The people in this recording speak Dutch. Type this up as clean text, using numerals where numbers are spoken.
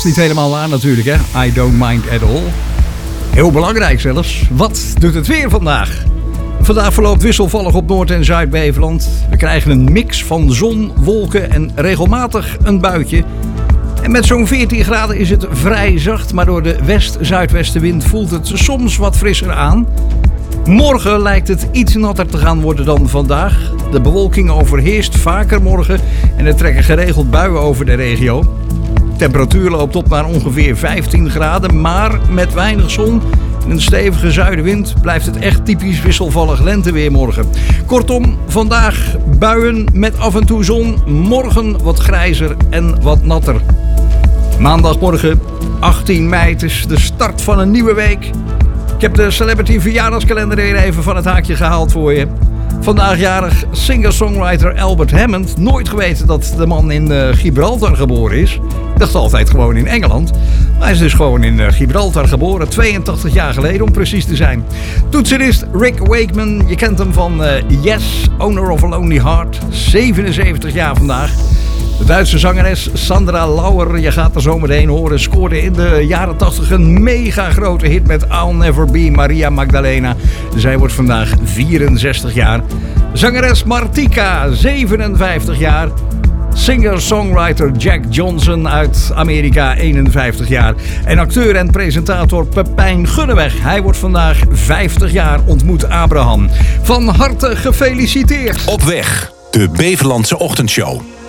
is niet helemaal waar natuurlijk, hè. I don't mind at all. Heel belangrijk zelfs. Wat doet het weer vandaag? Vandaag verloopt wisselvallig op Noord- en Zuid-Beveland. We krijgen een mix van zon, wolken en regelmatig een buitje. En met zo'n 14 graden is het vrij zacht, maar door de west-zuidwestenwind voelt het soms wat frisser aan. Morgen lijkt het iets natter te gaan worden dan vandaag. De bewolking overheerst vaker morgen en er trekken geregeld buien over de regio. De temperatuur loopt op naar ongeveer 15 graden, maar met weinig zon en een stevige zuidenwind blijft het echt typisch wisselvallig lenteweer morgen. Kortom, vandaag buien met af en toe zon, morgen wat grijzer en wat natter. Maandagmorgen 18 mei, het is de start van een nieuwe week. Ik heb de Celebrity verjaardagskalender weer even van het haakje gehaald voor je. Vandaag jarig singer-songwriter Albert Hammond. Nooit geweten dat de man in Gibraltar geboren is. Ik dacht altijd gewoon in Engeland. Maar hij is dus gewoon in Gibraltar geboren. 82 jaar geleden om precies te zijn. Toetsenist Rick Wakeman. Je kent hem van Yes, Owner of a Lonely Heart. 77 jaar vandaag. De Duitse zangeres Sandra Lauer, je gaat er zo meteen horen, scoorde in de jaren 80 een mega grote hit met I'll Never Be Maria Magdalena. Zij wordt vandaag 64 jaar. Zangeres Martika, 57 jaar. Singer-songwriter Jack Johnson uit Amerika, 51 jaar. En acteur en presentator Pepijn Gunneweg. Hij wordt vandaag 50 jaar, ontmoet Abraham. Van harte gefeliciteerd. Op weg, de Beverlandse Ochtendshow.